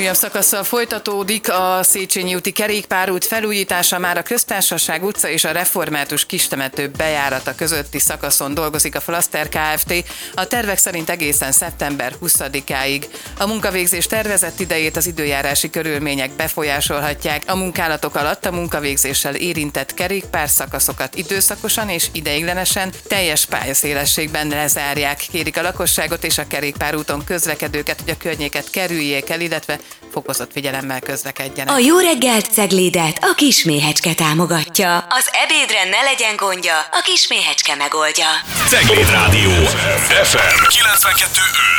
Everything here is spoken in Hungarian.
Újabb szakaszsal folytatódik a Széchenyi úti kerékpárút felújítása, már a Köztársaság utca és a Református kistemető bejárata közötti szakaszon dolgozik a Flaszter Kft. A tervek szerint egészen szeptember 20-áig. A munkavégzés tervezett idejét az időjárási körülmények befolyásolhatják. A munkálatok alatt a munkavégzéssel érintett kerékpárszakaszokat időszakosan és ideiglenesen teljes pályaszélességben lezárják. Kérik a lakosságot és a kerékpárúton közlekedőket, hogy a környéket kerüljék el, illetve fokozott figyelemmel közlekedjenek. A Jó reggelt Ceglédet a Kisméhecske támogatja. Az ebédre ne legyen gondja, a Kisméhecske megoldja. Cegléd Rádió FM 92.5.